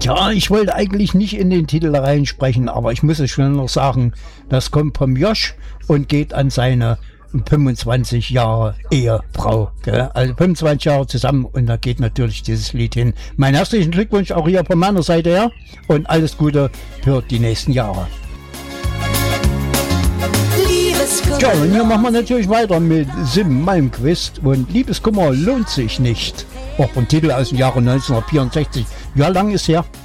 Ja, ich wollte eigentlich nicht in den Titel reinsprechen, aber ich muss es schon noch sagen, das kommt vom Josh und geht an seine 25 Jahre Ehefrau. Gell? Also 25 Jahre zusammen und da geht natürlich dieses Lied hin. Meinen herzlichen Glückwunsch auch hier von meiner Seite her und alles Gute für die nächsten Jahre. Ja, und hier machen wir natürlich weiter mit Sim Malmquist und Liebeskummer lohnt sich nicht. Auch ein Titel aus dem Jahre 1964. Ja, lang ist her.